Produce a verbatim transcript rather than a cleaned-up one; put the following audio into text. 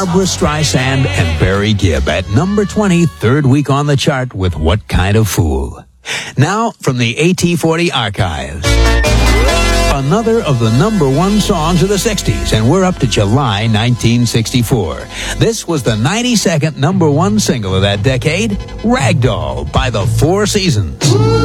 Barbra Streisand and Barry Gibb at number twenty, third week on the chart with What Kind of Fool. Now, from the A T forty archives, another of the number one songs of the sixties, and we're up to July nineteen sixty-four. This was the ninety-second number one single of that decade, Ragdoll by the Four Seasons.